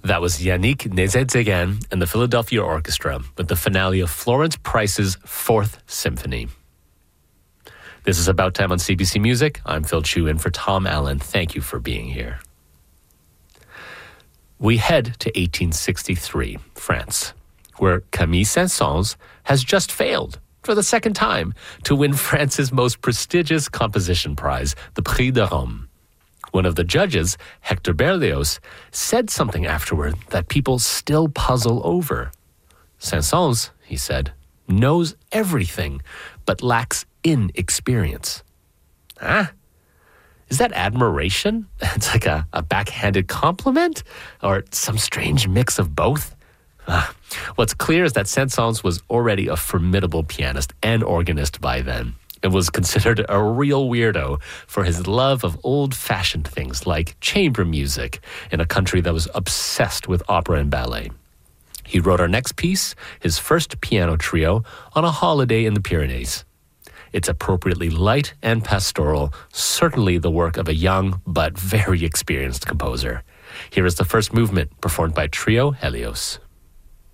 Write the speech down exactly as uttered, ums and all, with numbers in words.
That was Yannick Nézet-Séguin and the Philadelphia Orchestra with the finale of Florence Price's Fourth Symphony. This is About Time on C B C Music. I'm Phil Chu in for Tom Allen. Thank you for being here. We head to eighteen sixty-three, France, where Camille Saint-Saëns has just failed for the second time to win France's most prestigious composition prize, the Prix de Rome. One of the judges, Hector Berlioz, said something afterward that people still puzzle over. Saint-Saëns, he said, knows everything, but lacks inexperience. Huh? Is that admiration? It's like a, a backhanded compliment? Or some strange mix of both? Uh, what's clear is that Saint-Saëns was already a formidable pianist and organist by then, and was considered a real weirdo for his love of old-fashioned things like chamber music in a country that was obsessed with opera and ballet. He wrote our next piece, his first piano trio, on a holiday in the Pyrenees. It's appropriately light and pastoral, certainly the work of a young but very experienced composer. Here is the first movement, performed by Trio Helios.